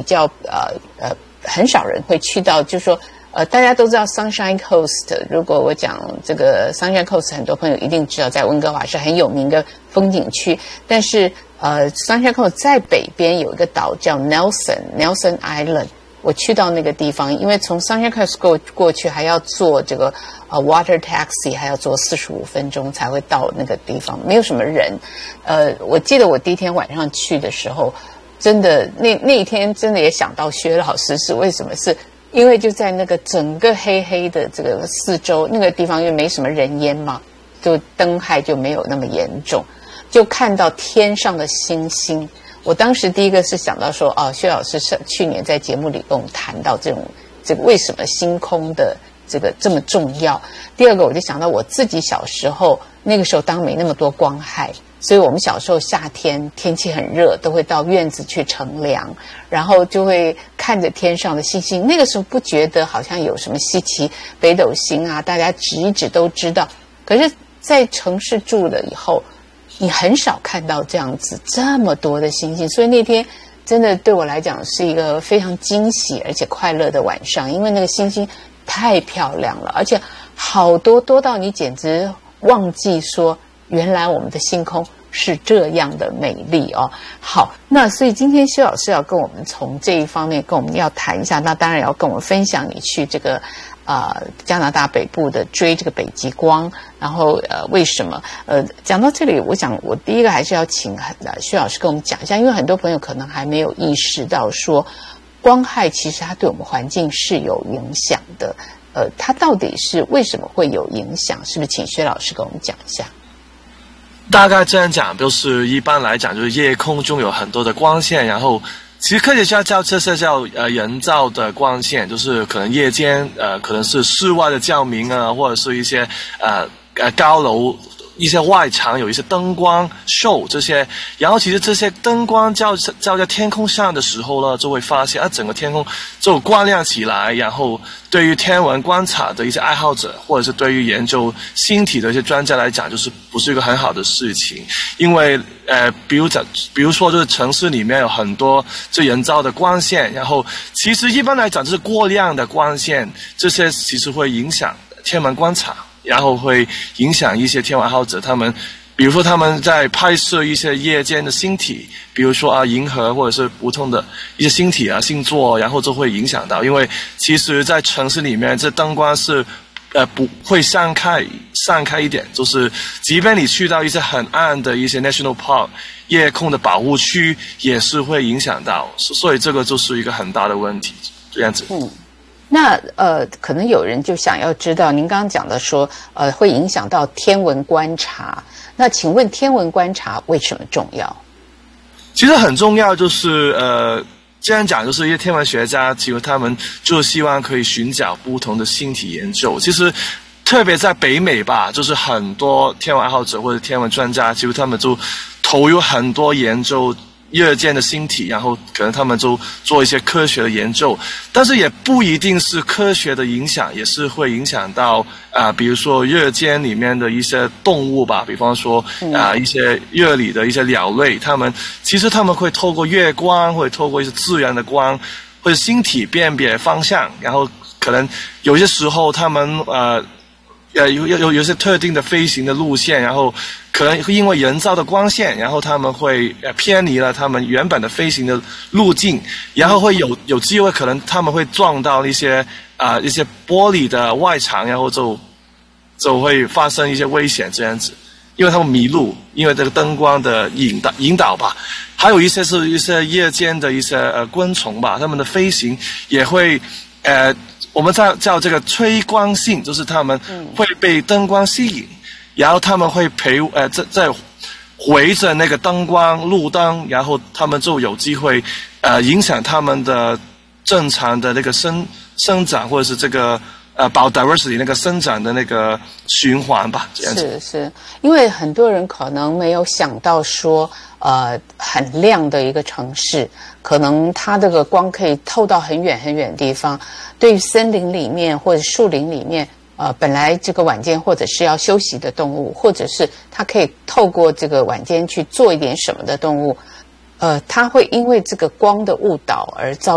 较很少人会去到，就是说大家都知道 Sunshine Coast。如果我讲这个 Sunshine Coast， 很多朋友一定知道，在温哥华是很有名的风景区。但是Sunshine Coast 在北边有一个岛叫 Nelson Island。我去到那个地方，因为从 Sunshine Coast 过去还要坐这个water taxi， 还要坐45分钟才会到那个地方，没有什么人。我记得我第一天晚上去的时候，真的那一天真的也想到薛老师，是为什么？是因为就在那个整个黑黑的这个四周那个地方，因为没什么人烟嘛，就灯害就没有那么严重，就看到天上的星星。我当时第一个是想到说，薛老师是去年在节目里跟我们谈到这个为什么星空的这个这么重要。第二个我就想到我自己小时候，那个时候当没那么多光害，所以我们小时候夏天天气很热，都会到院子去乘凉，然后就会看着天上的星星。那个时候不觉得好像有什么稀奇，北斗星啊，大家指一指都知道。可是在城市住了以后，你很少看到这样子这么多的星星，所以那天真的对我来讲是一个非常惊喜而且快乐的晚上，因为那个星星太漂亮了，而且好多到你简直忘记说原来我们的星空是这样的美丽哦。好，那所以今天薛老师要跟我们从这一方面跟我们要谈一下，那当然要跟我们分享你去这个加拿大北部的追这个北极光，然后为什么讲到这里，我想我第一个还是要请薛老师跟我们讲一下，因为很多朋友可能还没有意识到说光害其实它对我们环境是有影响的，它到底是为什么会有影响？是不是请薛老师跟我们讲一下？ 大概这样讲，就是一般来讲，就是夜空中有很多的光线，然后其实科学家叫这些叫人造的光线，就是可能夜间可能是室外的照明啊，或者是一些高楼一些外墙有一些灯光秀这些，然后其实这些灯光照在天空上的时候呢，就会发现整个天空就光亮起来，然后对于天文观察的一些爱好者，或者是对于研究星体的一些专家来讲，就是不是一个很好的事情，因为比如说就是城市里面有很多这人造的光线，然后其实一般来讲就是过量的光线，这些其实会影响天文观察，然后会影响一些天文爱好者，他们比如说他们在拍摄一些夜间的星体，比如说银河或者是普通的一些星体啊星座，然后就会影响到，因为其实在城市里面这灯光是不会散开一点，就是即便你去到一些很暗的一些 national park 夜空的保护区也是会影响到，所以这个就是一个很大的问题，这样子。 那可能有人就想要知道，您刚刚讲的说会影响到天文观察，那请问天文观察为什么重要？ 其实很重要，就是这样讲，就是一些天文学家其实他们就希望可以寻找不同的星体研究。其实特别在北美吧，就是很多天文爱好者或者天文专家，其实他们就投入很多研究夜间的星体，然后可能他们就做一些科学的研究，但是也不一定是科学的影响，也是会影响到比如说夜间里面的一些动物吧，比方说一些夜里的一些鸟类，其实他们会透过月光，或者透过一些自然的光或者星体辨别方向，然后可能有些时候他们有些特定的飞行的路线，然后可能因为人造的光线，然后他们会偏离了他们原本的飞行的路径，然后会有机会可能他们会撞到一些玻璃的外墙，然后就会发生一些危险这样子，因为他们迷路，因为这个灯光的引导吧。还有一些是一些夜间的一些昆虫吧，他们的飞行也会我们叫这个催光性，就是他们会被灯光吸引，然后他们会在围着那个灯光路灯，然后他们就有机会影响他们的正常的那个生长，或者是这个biodiversity 那个生长的那个循环吧，这样子。 是，因为很多人可能没有想到说很亮的一个城市，可能它这个光可以透到很远很远的地方，对于森林里面或者树林里面本来这个晚间或者是要休息的动物，或者是它可以透过这个晚间去做一点什么的动物，它会因为这个光的误导而造